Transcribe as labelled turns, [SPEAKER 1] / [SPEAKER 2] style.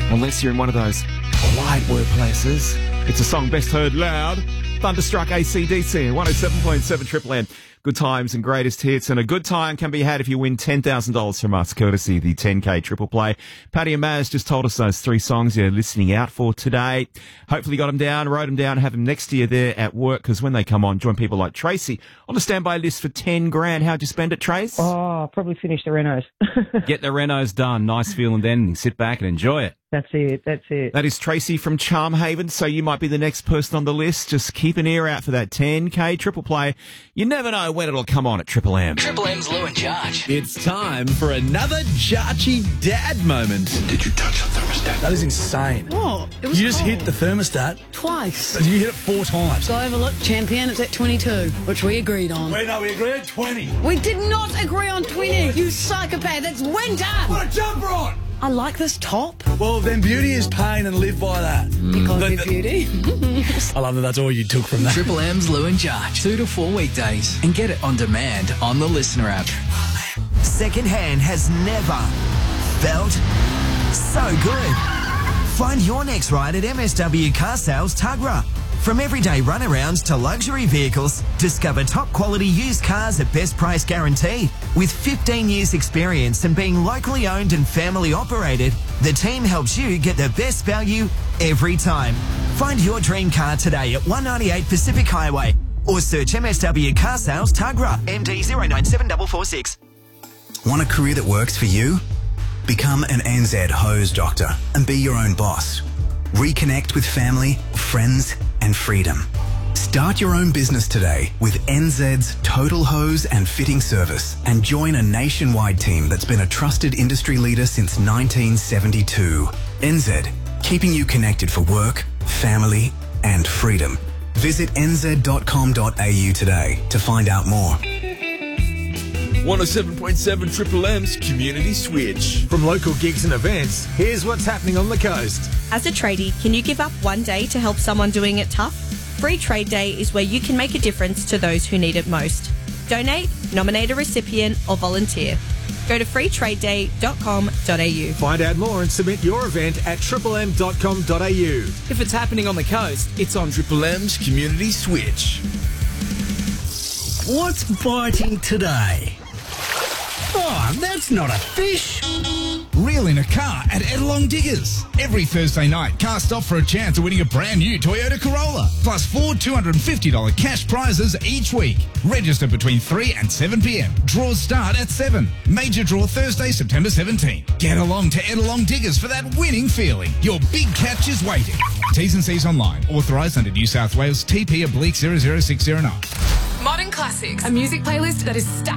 [SPEAKER 1] Unless you're in one of those quiet workplaces. It's a song best heard loud. Thunderstruck AC/DC, 107.7 Triple M. Good times and greatest hits, and a good time can be had if you win $10,000 from us, courtesy of the 10K Triple Play. Paddy and Maz just told us those 3 songs you're listening out for today. Hopefully you got them down, wrote them down, have them next to you there at work, because when they come on, join people like Tracy on the standby list for 10 grand. How'd you spend it, Trace?
[SPEAKER 2] Oh, probably finish the renos.
[SPEAKER 1] Get the renos done. Nice feeling then, and sit back and enjoy it.
[SPEAKER 2] That's it.
[SPEAKER 1] That is Tracy from Charmhaven, so you might be the next person on the list. Just keep an ear out for that 10K Triple Play. You never know when it'll come on at Triple M.
[SPEAKER 3] Triple M's Lou and Jarge.
[SPEAKER 4] It's time for another Jarchy Dad moment.
[SPEAKER 5] Did you touch the thermostat?
[SPEAKER 6] That is insane.
[SPEAKER 7] What? It was
[SPEAKER 6] You just
[SPEAKER 7] cold.
[SPEAKER 6] hit the thermostat.
[SPEAKER 7] Twice.
[SPEAKER 6] You hit it 4 times.
[SPEAKER 7] So overlook champion, it's at 22, which we agreed on.
[SPEAKER 6] Wait, no, we agreed 20.
[SPEAKER 7] We did not agree on 20, you psychopath. It's winter.
[SPEAKER 6] What a jumper on!
[SPEAKER 7] I like this top.
[SPEAKER 6] Well, then beauty is pain and live by that.
[SPEAKER 7] Because of beauty.
[SPEAKER 6] I love that that's all you took from that.
[SPEAKER 3] Triple M's Lou and Jarge. 2 to 4 weekdays. And get it on demand on the Listener app.
[SPEAKER 8] Secondhand has never felt so good. Find your next ride at MSW Car Sales Tuggerah. From everyday runarounds to luxury vehicles, discover top quality used cars at best price guaranteed. With 15 years experience and being locally owned and family operated, the team helps you get the best value every time. Find your dream car today at 198 Pacific Highway or search MSW Car Sales Tuggerah, MD 097446.
[SPEAKER 9] Want a career that works for you? Become an NZ hose doctor and be your own boss. Reconnect with family, friends, and freedom. Start your own business today with NZ's Total Hose and Fitting Service and join a nationwide team that's been a trusted industry leader since 1972. NZ, keeping you connected for work, family, and freedom. Visit nz.com.au today to find out more.
[SPEAKER 4] 107.7 Triple M's Community Switch.
[SPEAKER 10] From local gigs and events, here's what's happening on the coast.
[SPEAKER 11] As a tradie, can you give up one day to help someone doing it tough? Free Trade Day is where you can make a difference to those who need it most. Donate, nominate a recipient, or volunteer. Go to freetradeday.com.au.
[SPEAKER 10] Find out more and submit your event at triplem.com.au.
[SPEAKER 4] If it's happening on the coast, it's on Triple M's Community Switch.
[SPEAKER 6] What's biting today? Oh, that's not a fish.
[SPEAKER 12] Reel in a car at Edelong Diggers. Every Thursday night, cars stop for a chance of winning a brand new Toyota Corolla. Plus 4 $250 cash prizes each week. Register between 3 and 7 p.m. Draws start at 7. Major draw Thursday, September 17. Get along to Edelong Diggers for that winning feeling. Your big catch is waiting. T's and C's online. Authorised under New South Wales TP /00609.
[SPEAKER 13] Modern Classics, a music playlist that is stacked